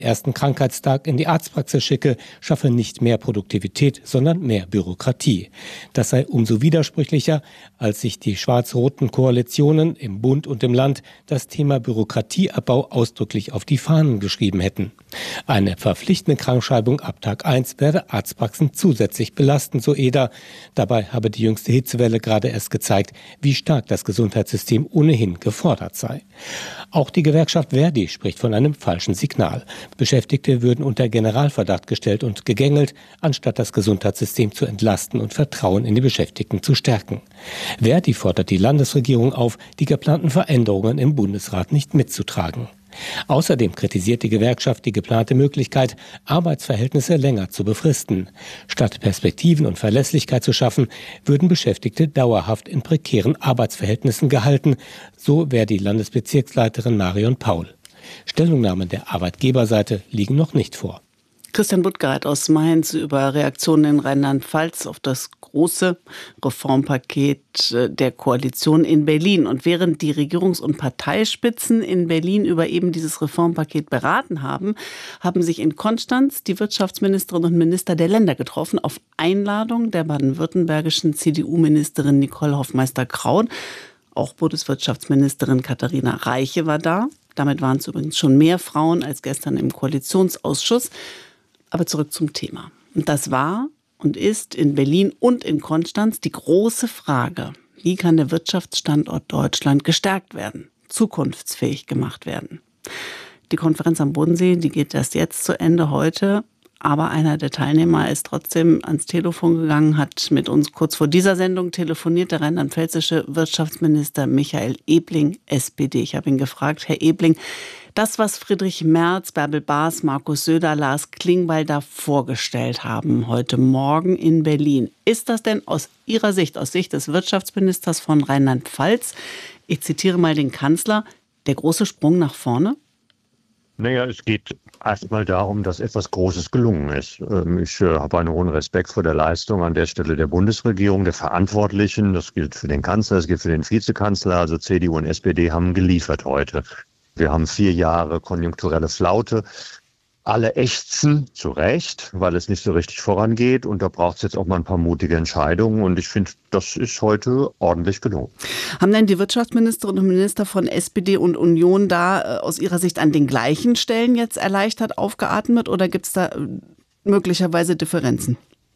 ersten Krankheitstag in die Arztpraxis schicke, schaffe nicht mehr Produktivität, sondern mehr Bürokratie. Das sei umso widersprüchlicher, als sich die schwarz-roten Koalitionen im Bund und im Land das Thema Bürokratieabbau ausdrücklich auf die Fahnen geschrieben hätten. Eine verpflichtende Krankschreibung ab Tag 1 werde Arztpraxen zusätzlich belasten, so Eder. Dabei habe die jüngste Hitzewelle gerade erst gezeigt, wie stark das Gesundheitssystem ohnehin gefordert sei. Auch die Gewerkschaft Verdi spricht von einem falschen Signal. Beschäftigte würden unter Generalverdacht gestellt und gegängelt, anstatt das Gesundheitssystem zu entlasten und Vertrauen in die Beschäftigten zu stärken. Verdi fordert die Landesregierung auf, die geplanten Veränderungen im Bundesrat nicht mitzutragen. Außerdem kritisiert die Gewerkschaft die geplante Möglichkeit, Arbeitsverhältnisse länger zu befristen. Statt Perspektiven und Verlässlichkeit zu schaffen, würden Beschäftigte dauerhaft in prekären Arbeitsverhältnissen gehalten, so wäre die Landesbezirksleiterin Marion Paul. Stellungnahmen der Arbeitgeberseite liegen noch nicht vor. Christian Buttgereit aus Mainz über Reaktionen in Rheinland-Pfalz auf das große Reformpaket der Koalition in Berlin. Und während die Regierungs- und Parteispitzen in Berlin über eben dieses Reformpaket beraten haben, haben sich in Konstanz die Wirtschaftsministerinnen und Minister der Länder getroffen, auf Einladung der baden-württembergischen CDU-Ministerin Nicole Hofmeister-Kraut. Auch Bundeswirtschaftsministerin Katharina Reiche war da. Damit waren es übrigens schon mehr Frauen als gestern im Koalitionsausschuss. Aber zurück zum Thema. Und das war und ist in Berlin und in Konstanz die große Frage: Wie kann der Wirtschaftsstandort Deutschland gestärkt werden, zukunftsfähig gemacht werden? Die Konferenz am Bodensee, die geht erst jetzt zu Ende heute. Aber einer der Teilnehmer ist trotzdem ans Telefon gegangen, hat mit uns kurz vor dieser Sendung telefoniert, der rheinland-pfälzische Wirtschaftsminister Michael Ebling, SPD. Ich habe ihn gefragt: Herr Ebling, das, was Friedrich Merz, Bärbel Baas, Markus Söder, Lars Klingbeil da vorgestellt haben heute Morgen in Berlin, ist das denn aus Ihrer Sicht, aus Sicht des Wirtschaftsministers von Rheinland-Pfalz, ich zitiere mal den Kanzler, der große Sprung nach vorne? Naja, es geht erstmal darum, dass etwas Großes gelungen ist. Ich habe einen hohen Respekt vor der Leistung an der Stelle der Bundesregierung, der Verantwortlichen. Das gilt für den Kanzler, das gilt für den Vizekanzler. Also CDU und SPD haben geliefert heute. Wir haben 4 Jahre konjunkturelle Flaute. Alle ächzen, zu Recht, weil es nicht so richtig vorangeht. Und da braucht es jetzt auch mal ein paar mutige Entscheidungen. Und ich finde, das ist heute ordentlich gelungen. Haben denn die Wirtschaftsministerinnen und Minister von SPD und Union da aus Ihrer Sicht an den gleichen Stellen jetzt erleichtert aufgeatmet? Oder gibt es da möglicherweise Differenzen?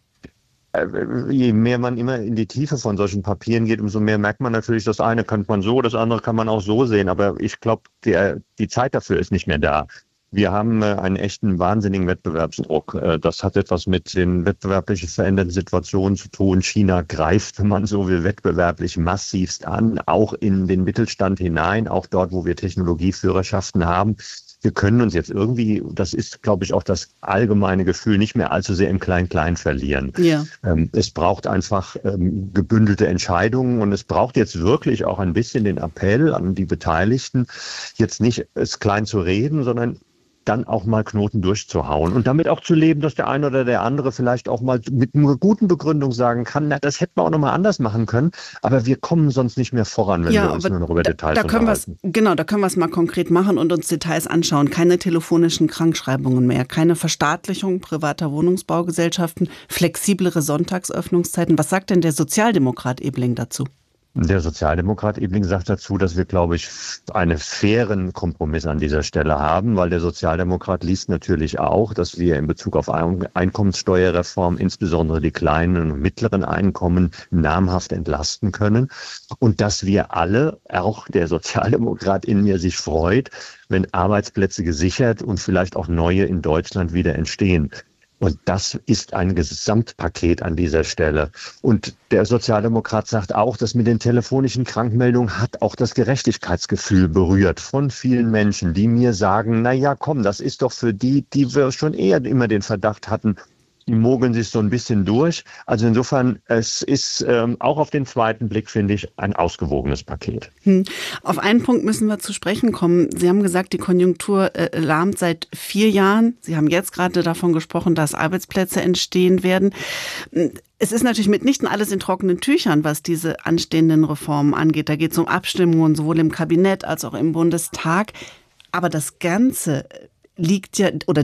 Je mehr man immer in die Tiefe von solchen Papieren geht, umso mehr merkt man natürlich, das eine kann man so, das andere kann man auch so sehen. Aber ich glaube, die Zeit dafür ist nicht mehr da. Wir haben einen echten wahnsinnigen Wettbewerbsdruck. Das hat etwas mit den wettbewerblich veränderten Situationen zu tun. China greift, wenn man so will, wettbewerblich massivst an, auch in den Mittelstand hinein, auch dort, wo wir Technologieführerschaften haben. Wir können uns jetzt irgendwie, das ist, glaube ich, auch das allgemeine Gefühl, nicht mehr allzu sehr im Klein-Klein verlieren. Ja. Es braucht einfach gebündelte Entscheidungen und es braucht jetzt wirklich auch ein bisschen den Appell an die Beteiligten, jetzt nicht es klein zu reden, sondern dann auch mal Knoten durchzuhauen und damit auch zu leben, dass der eine oder der andere vielleicht auch mal mit einer guten Begründung sagen kann, na, das hätten wir auch noch mal anders machen können, aber wir kommen sonst nicht mehr voran, wenn wir uns nur noch über Details unterhalten. Da können wir es mal konkret machen und uns Details anschauen. Keine telefonischen Krankschreibungen mehr, keine Verstaatlichung privater Wohnungsbaugesellschaften, flexiblere Sonntagsöffnungszeiten. Was sagt denn der Sozialdemokrat Ebling dazu? Der Sozialdemokrat Ebling sagt dazu, dass wir, glaube ich, einen fairen Kompromiss an dieser Stelle haben, weil der Sozialdemokrat liest natürlich auch, dass wir in Bezug auf Einkommenssteuerreform insbesondere die kleinen und mittleren Einkommen namhaft entlasten können und dass wir alle, auch der Sozialdemokrat in mir, sich freut, wenn Arbeitsplätze gesichert und vielleicht auch neue in Deutschland wieder entstehen. Und das ist ein Gesamtpaket an dieser Stelle. Und der Sozialdemokrat sagt auch, dass mit den telefonischen Krankmeldungen hat auch das Gerechtigkeitsgefühl berührt von vielen Menschen, die mir sagen, na ja, komm, das ist doch für die wir schon eher immer den Verdacht hatten, die mogeln sich so ein bisschen durch. Also insofern, es ist auch auf den zweiten Blick, finde ich, ein ausgewogenes Paket. Auf einen Punkt müssen wir zu sprechen kommen. Sie haben gesagt, die Konjunktur lahmt seit 4 Jahren. Sie haben jetzt gerade davon gesprochen, dass Arbeitsplätze entstehen werden. Es ist natürlich mitnichten alles in trockenen Tüchern, was diese anstehenden Reformen angeht. Da geht es um Abstimmungen sowohl im Kabinett als auch im Bundestag. Aber das Ganze liegt ja, oder